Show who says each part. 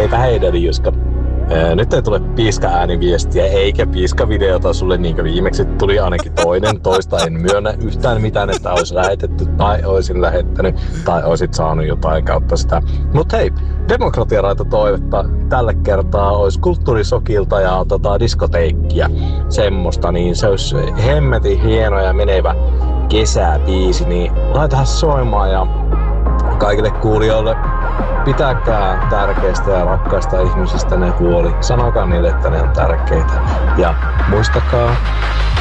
Speaker 1: Eipä heidän Juska. Nyt ei tule piiska-ääniviestiä eikä piiska-videota sulle, niin kuin viimeksi tuli ainakin toinen. Toista en myönnä yhtään mitään, että olisi lähetetty tai olisin lähettänyt tai olisit saanut jotain kautta sitä. Mut hei, demokratiaraita toivetta tällä kertaa olisi kulttuurisokilta ja diskoteikkiä. Semmoista, niin se olisi hemmetin hieno ja menevä kesäbiisi, niin laitahan soimaan ja kaikille kuulijoille pitäkää tärkeistä ja rakkaista ihmisistä ne huoli. Sanokaa niille, että ne on tärkeitä. Ja muistakaa,